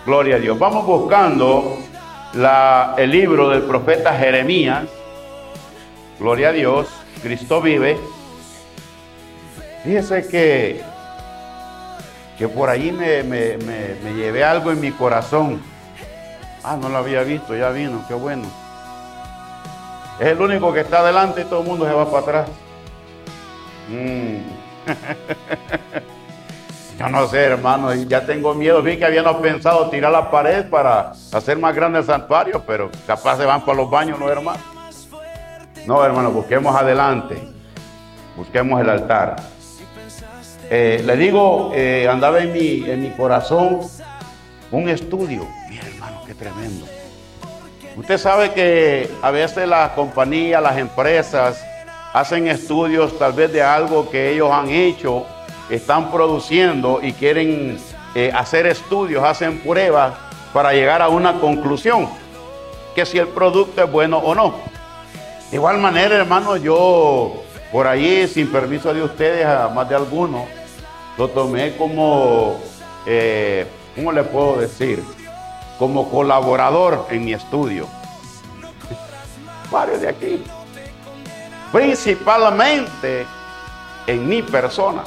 Gloria a Dios. Vamos buscando el libro del profeta Jeremías. Gloria a Dios. Cristo vive. Fíjese que por ahí me llevé algo en mi corazón. No lo había visto, ya vino, qué bueno. Es el único que está adelante y todo el mundo se va para atrás. Yo no sé, hermano, ya tengo miedo. Vi que habíamos pensado tirar la pared para hacer más grande el santuario, pero capaz se van para los baños, ¿no, hermano? No, hermano, busquemos adelante. Busquemos el altar. Le digo, andaba en mi corazón un estudio. Mira, hermano, qué tremendo. Usted sabe que a veces las compañías, las empresas hacen estudios tal vez de algo que ellos han hecho, están produciendo y quieren hacer estudios, hacen pruebas para llegar a una conclusión, que si el producto es bueno o no. De igual manera, hermano, yo por ahí, sin permiso de ustedes, a más de algunos, lo tomé como, ¿cómo le puedo decir? Como colaborador en mi estudio. Varios de aquí. Principalmente en mi persona.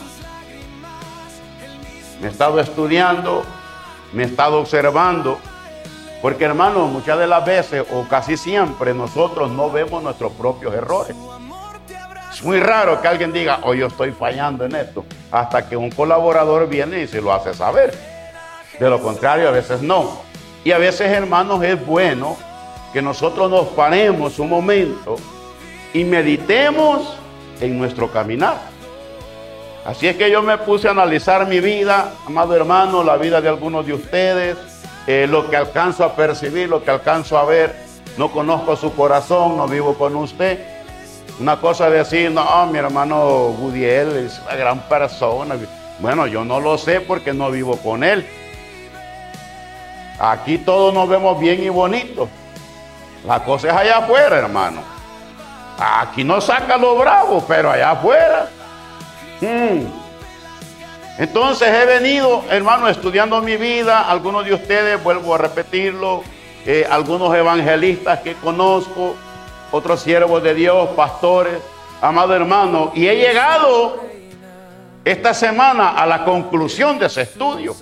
Me he estado estudiando, me he estado observando, porque, hermano, muchas de las veces o casi siempre nosotros no vemos nuestros propios errores. Es muy raro que alguien diga, yo estoy fallando en esto, hasta que un colaborador viene y se lo hace saber. De lo contrario, a veces no. Y a veces, hermanos, es bueno que nosotros nos paremos un momento y meditemos en nuestro caminar. Así es que yo me puse a analizar mi vida, amado hermano, la vida de algunos de ustedes, lo que alcanzo a percibir, lo que alcanzo a ver. No conozco su corazón, no vivo con usted. Una cosa es decir, no, mi hermano Gudiel es una gran persona. Bueno, yo no lo sé porque no vivo con él. Aquí todos nos vemos bien y bonitos. La cosa es allá afuera, hermano. Aquí no saca lo bravo, pero allá afuera. Entonces he venido, hermano, estudiando mi vida. Algunos de ustedes, vuelvo a repetirlo, algunos evangelistas que conozco, otros siervos de Dios, pastores, amado hermano, y he llegado esta semana a la conclusión de ese estudio.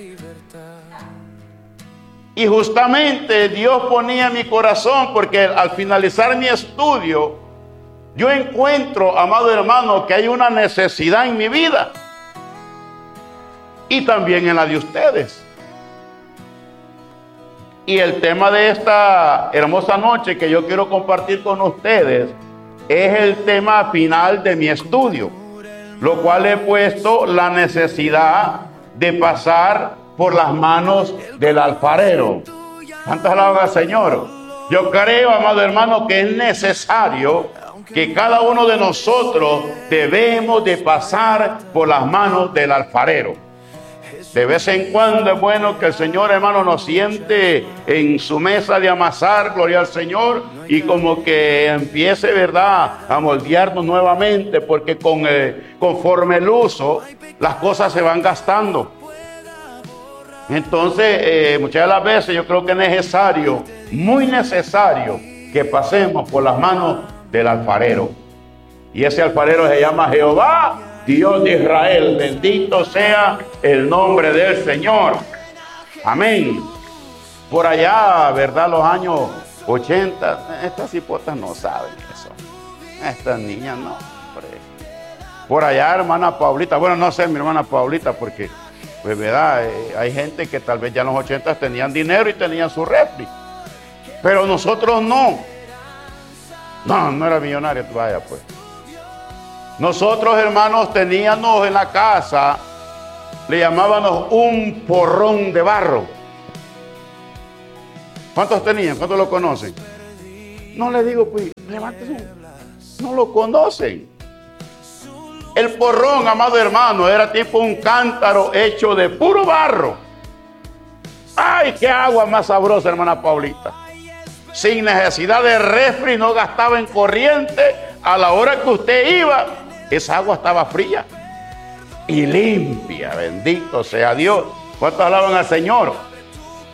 Y justamente Dios ponía en mi corazón, porque al finalizar mi estudio, yo encuentro, amado hermano, que hay una necesidad en mi vida y también en la de ustedes. Y el tema de esta hermosa noche que yo quiero compartir con ustedes es el tema final de mi estudio, lo cual he puesto la necesidad de pasar por las manos del alfarero. ¿Cuántas alaban al Señor? Yo creo, amado hermano, que es necesario que cada uno de nosotros debemos de pasar por las manos del alfarero. De vez en cuando es bueno que el Señor, hermano, nos siente en su mesa de amasar, gloria al Señor, y como que empiece, ¿verdad?, a moldearnos nuevamente, porque conforme el uso, las cosas se van gastando. Entonces, muchas de las veces yo creo que es necesario, muy necesario, que pasemos por las manos del alfarero. Y ese alfarero se llama Jehová, Dios de Israel. Bendito sea el nombre del Señor. Amén. Por allá, ¿verdad?, los años 80, estas hipotas no saben eso. Estas niñas no, hombre. Por allá, hermana Paulita, bueno, no sé mi hermana Paulita, porque, pues, ¿verdad?, hay gente que tal vez ya en los 80 tenían dinero y tenían su refri. Pero nosotros no. No era millonario, vaya pues. Nosotros, hermanos, teníamos en la casa, le llamábamos un porrón de barro. ¿Cuántos tenían? ¿Cuántos lo conocen? No le digo, pues, levántese. No lo conocen. El porrón, amado hermano, era tipo un cántaro hecho de puro barro. ¡Ay, qué agua más sabrosa, hermana Paulita! Sin necesidad de refri, no gastaba en corriente. A la hora que usted iba, esa agua estaba fría y limpia. Bendito sea Dios. ¿Cuántos alaban al Señor?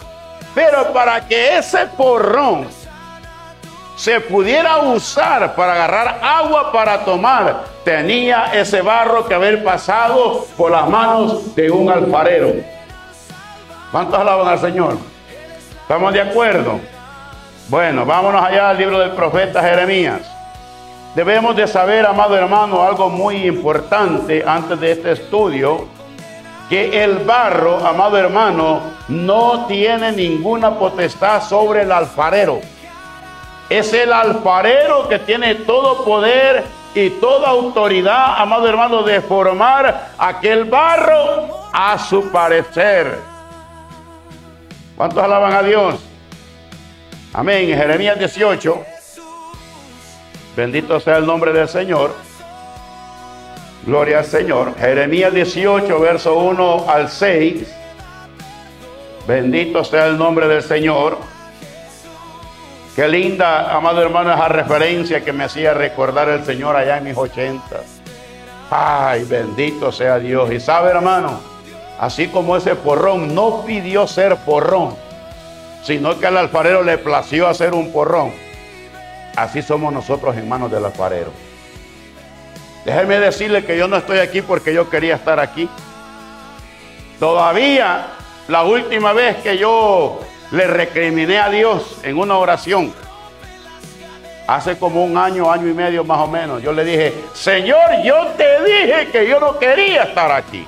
Pero para que ese porrón se pudiera usar para agarrar agua para tomar, tenía ese barro que haber pasado por las manos de un alfarero. ¿Cuántos alaban al Señor? ¿Estamos de acuerdo? Bueno, vámonos allá al libro del profeta Jeremías. Debemos de saber, amado hermano, algo muy importante antes de este estudio, que el barro, amado hermano, no tiene ninguna potestad sobre el alfarero. Es el alfarero que tiene todo poder y toda autoridad, amado hermano, de formar aquel barro a su parecer. ¿Cuántos alaban a Dios? Amén. Jeremías 18. Bendito sea el nombre del Señor. Gloria al Señor. Jeremías 18, verso 1 al 6. Bendito sea el nombre del Señor. Qué linda, amado hermano, esa referencia que me hacía recordar el Señor allá en mis 80. Ay, bendito sea Dios. Y sabe, hermano, así como ese porrón no pidió ser porrón, sino que al alfarero le plació hacer un porrón, así somos nosotros en manos del alfarero. Déjeme decirle que yo no estoy aquí porque yo quería estar aquí. Todavía, la última vez que yo le recriminé a Dios en una oración, hace como un año, año y medio más o menos, yo le dije: Señor, yo te dije que yo no quería estar aquí.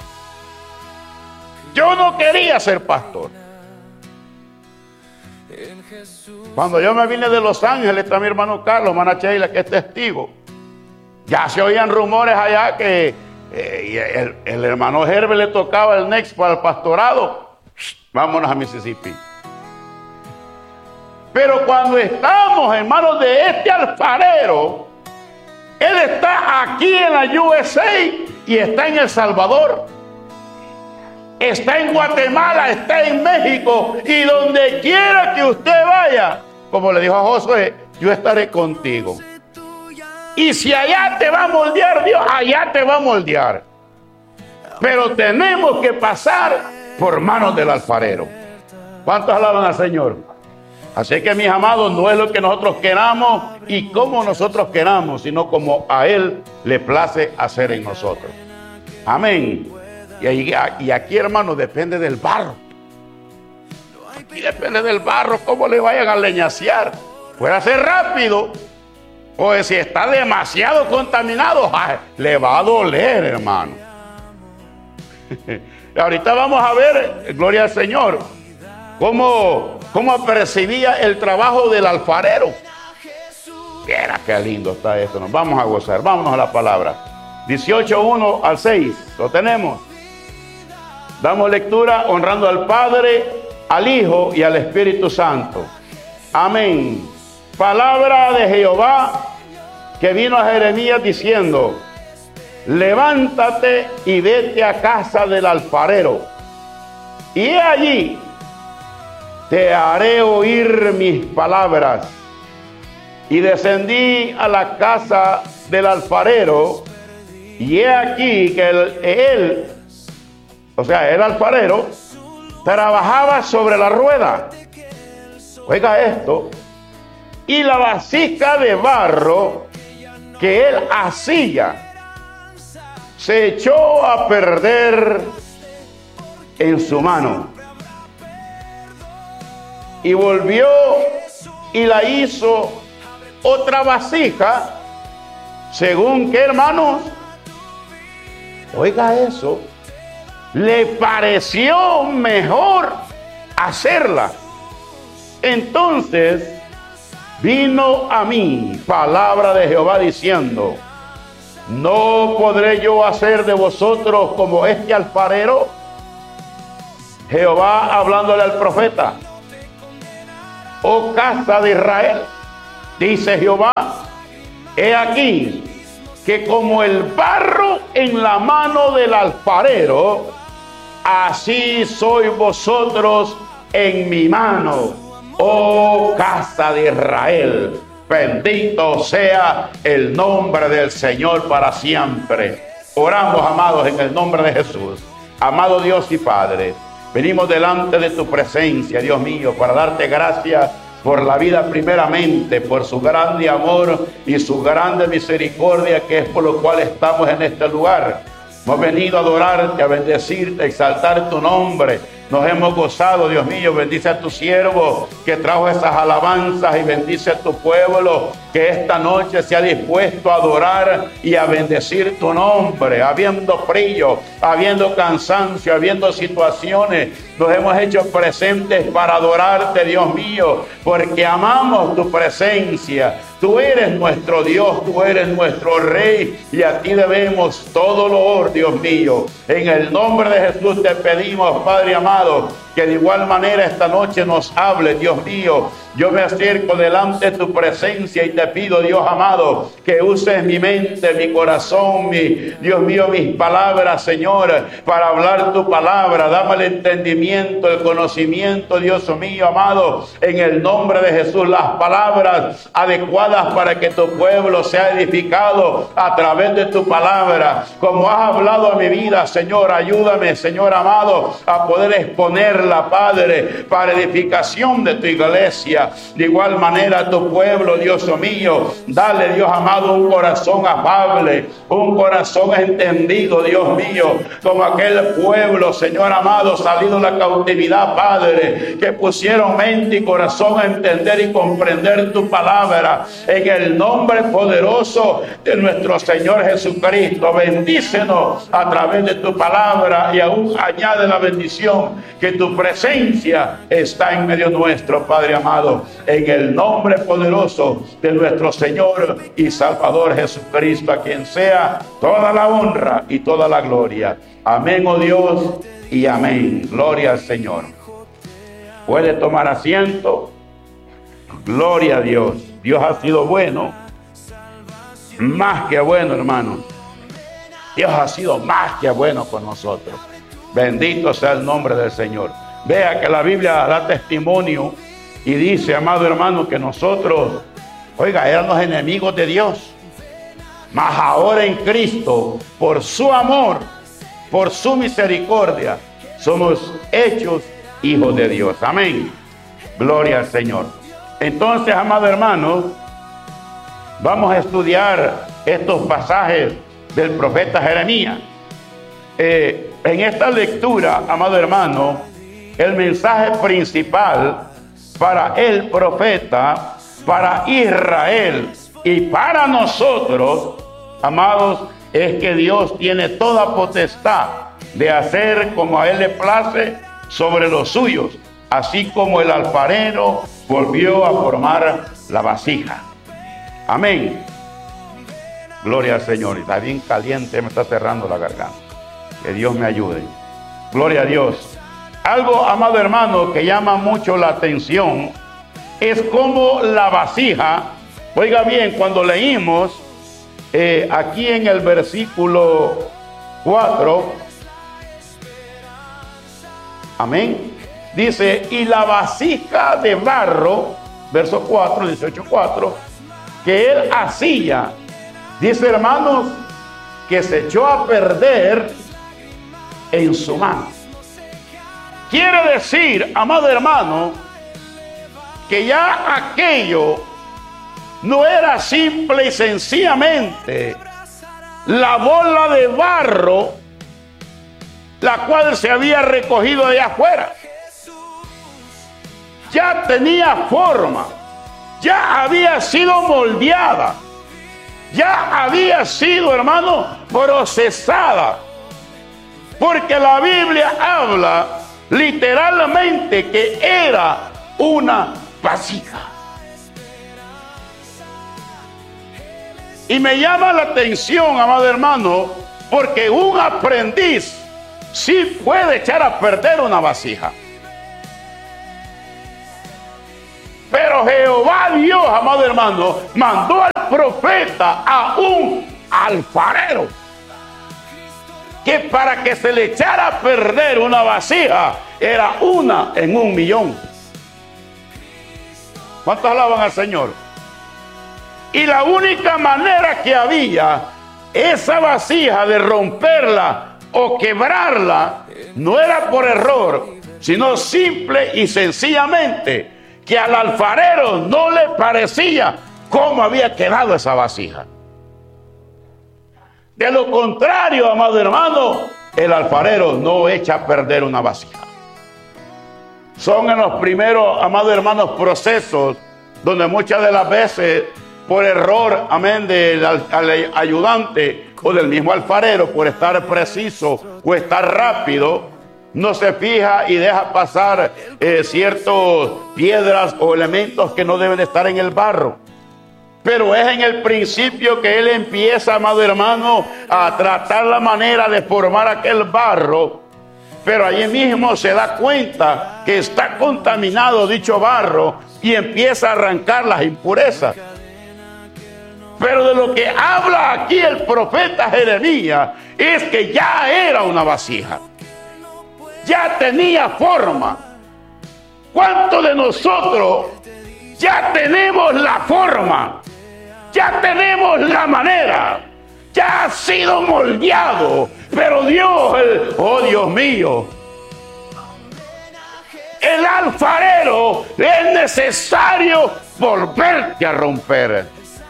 Yo no quería ser pastor. Cuando yo me vine de Los Ángeles, está mi hermano Carlos, hermana Sheila, que es testigo. Ya se oían rumores allá que el hermano Herbert le tocaba el next para el pastorado. Vámonos a Mississippi. Pero cuando estamos en manos de este alfarero, él está aquí en la USA y está en El Salvador, está en Guatemala, está en México, y donde quiera que usted vaya, como le dijo a Josué, yo estaré contigo. Y si allá te va a moldear Dios, allá te va a moldear. Pero tenemos que pasar por manos del alfarero. ¿Cuántos alaban al Señor? Así que, mis amados, no es lo que nosotros queramos y como nosotros queramos, sino como a Él le place hacer en nosotros. Amén. Y aquí, hermano, depende del barro. Aquí depende del barro, cómo le vayan a leñacear. Puede ser rápido, o si está demasiado contaminado, ay, le va a doler, hermano. Ahorita vamos a ver, gloria al Señor, cómo percibía el trabajo del alfarero. Mira qué lindo está esto. Nos vamos a gozar. Vámonos a la palabra. 18, 1 al 6. Lo tenemos. Damos lectura honrando al Padre, al Hijo y al Espíritu Santo. Amén. Palabra de Jehová que vino a Jeremías diciendo: levántate y vete a casa del alfarero, y allí te haré oír mis palabras. Y descendí a la casa del alfarero, y he aquí que él, o sea, el alfarero, trabajaba sobre la rueda. Oiga esto. Y la vasija de barro que él hacía se echó a perder en su mano. Y volvió y la hizo otra vasija, según que, hermanos, oiga eso, le pareció mejor hacerla. Entonces vino a mí palabra de Jehová diciendo: ¿no podré yo hacer de vosotros como este alfarero? Jehová hablándole al profeta: oh casa de Israel, dice Jehová, he aquí que como el barro en la mano del alfarero, así sois vosotros en mi mano, oh casa de Israel. Bendito sea el nombre del Señor para siempre. Oramos, amados, en el nombre de Jesús. Amado Dios y Padre, Venimos delante de tu presencia, Dios mío, para darte gracias por la vida primeramente, por su grande amor y su grande misericordia, que es por lo cual estamos en este lugar. Hemos venido a adorarte, a bendecirte, a exaltar tu nombre. Nos hemos gozado, Dios mío. Bendice a tu siervo que trajo esas alabanzas, y bendice a tu pueblo que esta noche se ha dispuesto a adorar y a bendecir tu nombre. Habiendo frío, habiendo cansancio, habiendo situaciones, nos hemos hecho presentes para adorarte, Dios mío, porque amamos tu presencia. Tú eres nuestro Dios, tú eres nuestro Rey, y a ti debemos todo loor, Dios mío. En el nombre de Jesús te pedimos, Padre amado, que de igual manera esta noche nos hable, Dios mío. Yo me acerco delante de tu presencia y te pido, Dios amado, que uses mi mente, mi corazón, Dios mío, mis palabras, Señor, para hablar tu palabra. Dame el entendimiento, el conocimiento, Dios mío, amado, en el nombre de Jesús, las palabras adecuadas para que tu pueblo sea edificado a través de tu palabra. Como has hablado a mi vida, Señor, ayúdame, Señor amado, a poder exponerla, Padre, para edificación de tu iglesia. De igual manera a tu pueblo, Dios mío, dale, Dios amado, un corazón afable, un corazón entendido, Dios mío, como aquel pueblo, Señor amado, salido de la cautividad, Padre, que pusieron mente y corazón a entender y comprender tu palabra. En el nombre poderoso de nuestro Señor Jesucristo, bendícenos a través de tu palabra, y aún añade la bendición que tu presencia está en medio nuestro, Padre amado. En el nombre poderoso de nuestro Señor y Salvador Jesucristo, a quien sea toda la honra y toda la gloria. Amén, oh Dios, y amén. Gloria al Señor. Puede tomar asiento. Gloria a Dios. Dios ha sido bueno, más que bueno, hermano. Dios ha sido más que bueno con nosotros. Bendito sea el nombre del Señor. Vea que la Biblia da testimonio y dice, amado hermano, que nosotros, oiga, éramos enemigos de Dios, mas ahora en Cristo, por su amor, por su misericordia, somos hechos hijos de Dios. Amén. Gloria al Señor. Entonces, amado hermano, vamos a estudiar estos pasajes del profeta Jeremías. En esta lectura, amado hermano, el mensaje principal para el profeta, para Israel y para nosotros, amados, es que Dios tiene toda potestad de hacer como a Él le place sobre los suyos, así como el alfarero volvió a formar la vasija. Amén. Gloria al Señor. Está bien caliente, me está cerrando la garganta. Que Dios me ayude. Gloria a Dios. Algo, amado hermano, que llama mucho la atención es como la vasija, oiga bien, cuando leímos aquí en el versículo 4, amén, dice, y la vasija de barro, verso 4, 18:4, que él hacía, dice, hermanos, que se echó a perder en su mano. Quiere decir, amado hermano, que ya aquello no era simple y sencillamente la bola de barro la cual se había recogido de afuera. Ya tenía forma, ya había sido moldeada, ya había sido, hermano, procesada, porque la Biblia habla literalmente que era una vasija. Y me llama la atención, amado hermano, porque un aprendiz sí puede echar a perder una vasija. Pero Jehová Dios, amado hermano, mandó al profeta a un alfarero, que para que se le echara a perder una vasija era una en 1.000.000. ¿Cuántos alaban al Señor? Y la única manera que había esa vasija de romperla o quebrarla no era por error, sino simple y sencillamente que al alfarero no le parecía cómo había quedado esa vasija. De lo contrario, amado hermano, el alfarero no echa a perder una vasija. Son en los primeros, amados hermanos, procesos donde muchas de las veces, por error, amén, del ayudante o del mismo alfarero, por estar preciso o estar rápido, no se fija y deja pasar ciertas piedras o elementos que no deben estar en el barro. Pero es en el principio que él empieza, amado hermano, a tratar la manera de formar aquel barro. Pero allí mismo se da cuenta que está contaminado dicho barro y empieza a arrancar las impurezas. Pero de lo que habla aquí el profeta Jeremías es que ya era una vasija. Ya tenía forma. ¿Cuántos de nosotros ya tenemos la forma? Ya tenemos la manera, ya ha sido moldeado, pero Dios, oh Dios mío, el alfarero es necesario volverte a romper.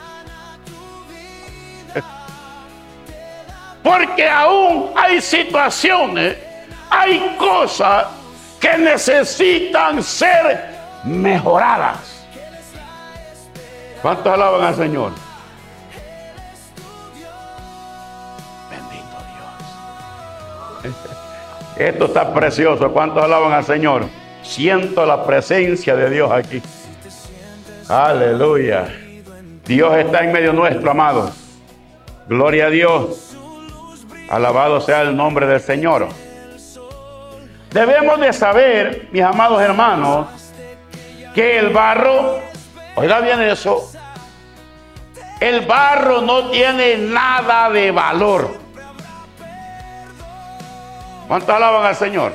Porque aún hay situaciones, hay cosas que necesitan ser mejoradas. ¿Cuántos alaban al Señor? Bendito Dios. Esto está precioso. ¿Cuántos alaban al Señor? Siento la presencia de Dios aquí. Aleluya. Dios está en medio nuestro, amados. Gloria a Dios. Alabado sea el nombre del Señor. Debemos de saber, mis amados hermanos, que el barro, oiga bien eso, el barro no tiene nada de valor. ¿Cuántos alaban al Señor?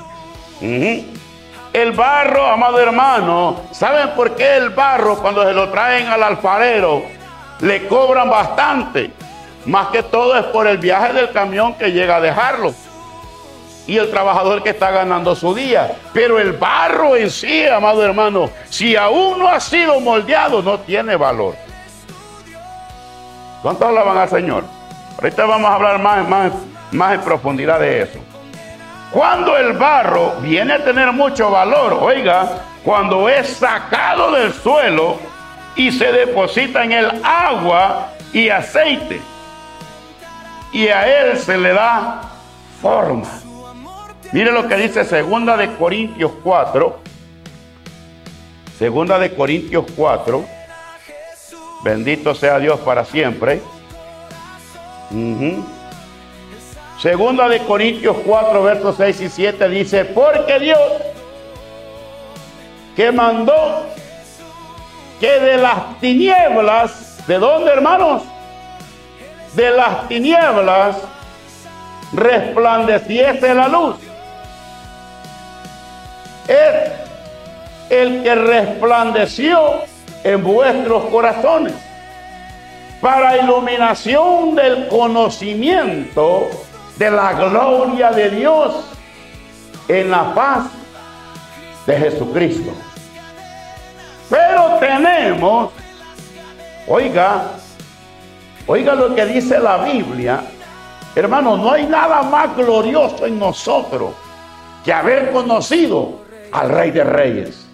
El barro, amado hermano, ¿saben por qué el barro cuando se lo traen al alfarero le cobran bastante? Más que todo es por el viaje del camión que llega a dejarlo y el trabajador que está ganando su día. Pero el barro en sí, amado hermano, si aún no ha sido moldeado, no tiene valor. ¿Cuántos alaban al Señor? Ahorita vamos a hablar más en profundidad de eso. Cuando el barro viene a tener mucho valor, oiga, cuando es sacado del suelo y se deposita en el agua y aceite, y a él se le da forma. Mire lo que dice 2 de Corintios 4. 2 de Corintios 4. Bendito sea Dios para siempre. 2 de Corintios 4, versos 6 y 7 dice: porque Dios, que mandó que de las tinieblas, ¿de dónde, hermanos? De las tinieblas resplandeciese la luz. Es el que resplandeció en vuestros corazones para iluminación del conocimiento de la gloria de Dios en la faz de Jesucristo. Pero tenemos, oiga lo que dice la Biblia, hermanos, no hay nada más glorioso en nosotros que haber conocido al Rey de Reyes.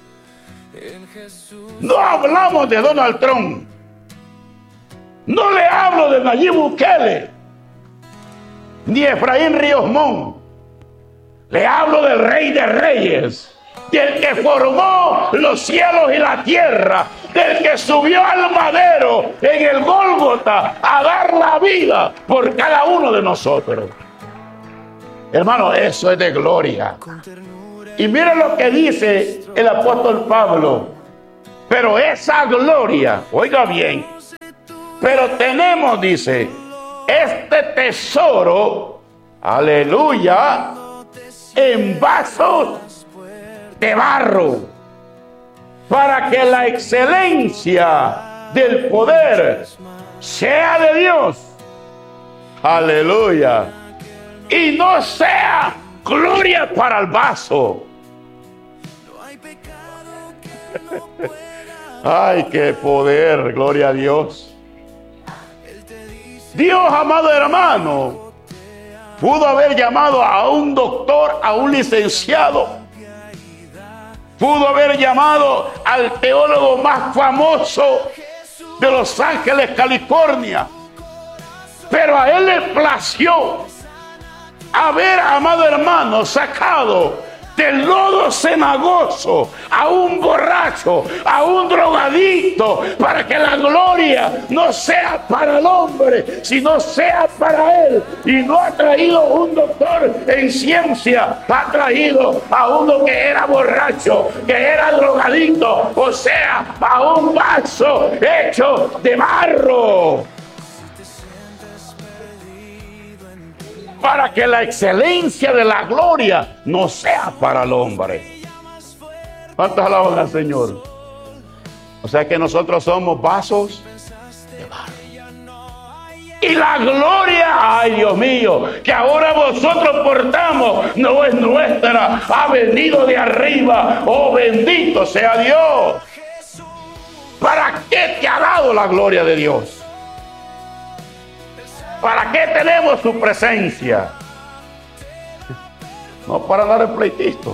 No hablamos de Donald Trump, no le hablo de Nayib Bukele, ni Efraín Ríos Montt, le hablo del Rey de Reyes, del que formó los cielos y la tierra, del que subió al madero en el Gólgota a dar la vida por cada uno de nosotros. Hermano, eso es de gloria. Y miren lo que dice el apóstol Pablo: pero esa gloria, oiga bien, pero tenemos, dice, este tesoro, aleluya, en vasos de barro, para que la excelencia del poder sea de Dios, aleluya, y no sea gloria para el vaso. Ay, qué poder, gloria a Dios. Dios, amado hermano, pudo haber llamado a un doctor, a un licenciado, pudo haber llamado al teólogo más famoso de Los Ángeles, California, pero a él le plació haber, amado hermano, sacado del lodo cenagoso a un borracho, a un drogadicto, para que la gloria no sea para el hombre, sino sea para él. Y no ha traído un doctor en ciencia, ha traído a uno que era borracho, que era drogadicto, o sea, a un vaso hecho de barro, para que la excelencia de la gloria no sea para el hombre. ¿Cuántos alaban al Señor? O sea que nosotros somos vasos de barro. Y la gloria, ay Dios mío, que ahora vosotros portamos, no es nuestra, ha venido de arriba. Oh, bendito sea Dios. ¿Para qué te ha dado la gloria de Dios? ¿Para qué tenemos su presencia? No para dar pleitistas,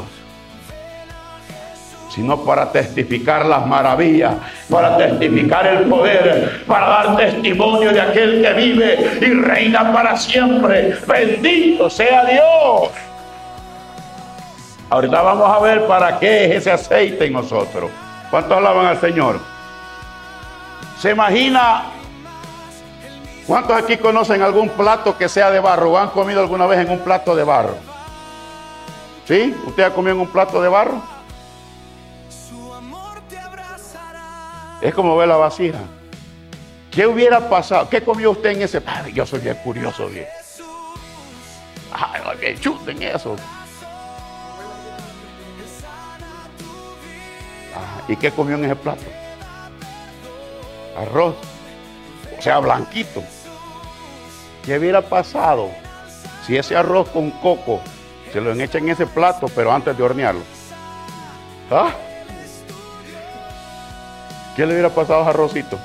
sino para testificar las maravillas, para testificar el poder, para dar testimonio de aquel que vive y reina para siempre. Bendito sea Dios. Ahorita vamos a ver para qué es ese aceite en nosotros. ¿Cuántos alaban al Señor? ¿Se imagina? ¿Cuántos aquí conocen algún plato que sea de barro o han comido alguna vez en un plato de barro? ¿Sí? ¿Usted ha comido en un plato de barro? Es como ver la vasija. ¿Qué hubiera pasado? ¿Qué comió usted en ese? Ay, yo soy bien curioso, bien. Ay, que chuten eso. ¿Y qué comió en ese plato? Arroz. O sea, blanquito. ¿Qué hubiera pasado si ese arroz con coco se lo echa en ese plato, pero antes de hornearlo? ¿Ah? ¿Qué le hubiera pasado a ese arrocito?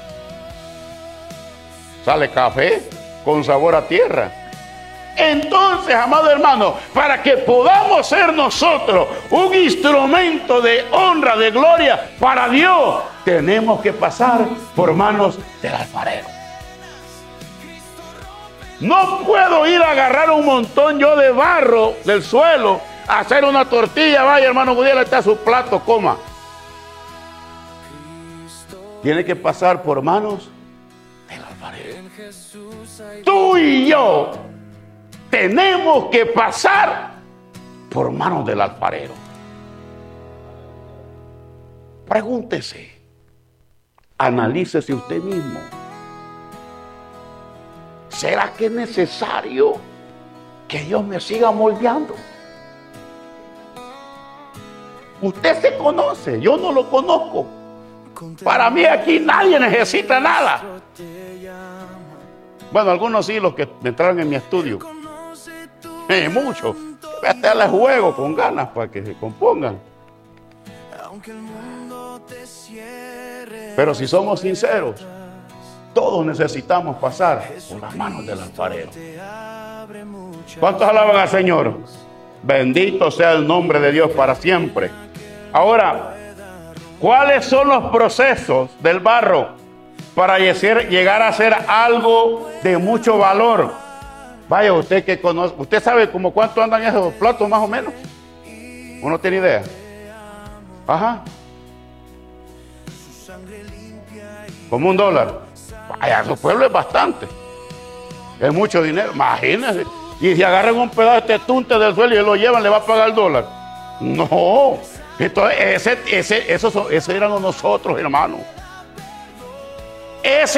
Sale café con sabor a tierra. Entonces, amado hermano, para que podamos ser nosotros un instrumento de honra, de gloria para Dios, tenemos que pasar por manos del alfarero. No puedo ir a agarrar un montón yo de barro del suelo, a hacer una tortilla. Vaya, hermano Gudiel, ahí está su plato, coma. Tiene que pasar por manos del alfarero. Tú y yo tenemos que pasar por manos del alfarero. Pregúntese, analícese usted mismo. ¿Será que es necesario que Dios me siga moldeando? Usted se conoce, yo no lo conozco. Para mí aquí nadie necesita nada. Bueno, algunos sí, los que entraron en mi estudio. Muchos. Hasta les juego con ganas para que se compongan. Pero si somos sinceros, todos necesitamos pasar por las manos del alfarero. ¿Cuántos alaban al Señor? Bendito sea el nombre de Dios para siempre. Ahora, ¿cuáles son los procesos del barro para llegar a ser algo de mucho valor? Vaya, usted que conoce, usted sabe como cuánto andan esos platos más o menos. ¿Uno tiene idea? Ajá. Como $1. Vaya, su pueblo es bastante. Es mucho dinero, imagínense. Y si agarran un pedazo de tunte del suelo y lo llevan, ¿le va a pagar $1? No. Entonces, esos éramos nosotros, hermano. Ese